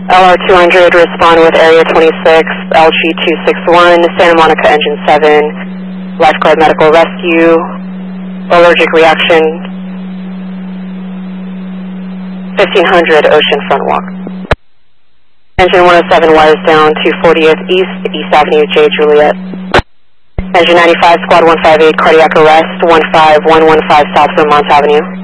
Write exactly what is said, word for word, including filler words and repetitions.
L R two hundred, respond with Area twenty-six, L G two six one, Santa Monica Engine seven, Lifeguard Medical Rescue, allergic reaction, fifteen hundred Ocean Front Walk. Engine one oh seven, wires down, two fortieth East, East Avenue, J. Juliet. Engine ninety-five, Squad one five eight, cardiac arrest, one five one one five South Vermont Avenue.